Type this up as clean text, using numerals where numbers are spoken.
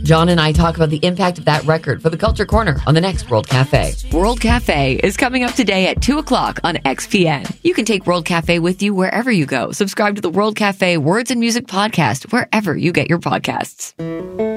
John and I talk about the impact of that record for the Culture Corner on the next World Cafe. World Cafe is coming up today at 2 o'clock on XPN. You can take World Cafe with you wherever you go. Subscribe to the World Cafe Words and Music podcast wherever you get your podcasts.